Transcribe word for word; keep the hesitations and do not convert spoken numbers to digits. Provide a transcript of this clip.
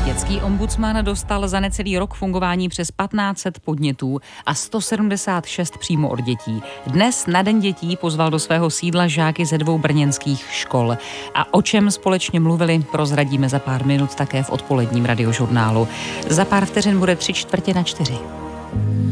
Dětský ombudsman dostal za necelý rok fungování přes patnáct set podnětů a sto sedmdesát šest přímo od dětí. Dnes na Den dětí pozval do svého sídla žáky ze dvou brněnských škol. A o čem společně mluvili, prozradíme za pár minut také v odpoledním radiožurnálu. Za pár vteřin bude tři čtvrtě na čtyři.